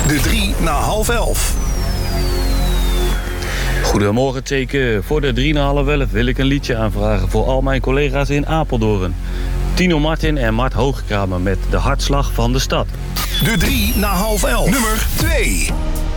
De 3 na half 11. Goedemorgen, teken. Voor de 3 na half 11 wil ik een liedje aanvragen voor al mijn collega's in Apeldoorn. Tino Martin en Mart Hoogkramer met De Hartslag van de Stad. De 3 na half 11. Nummer 2.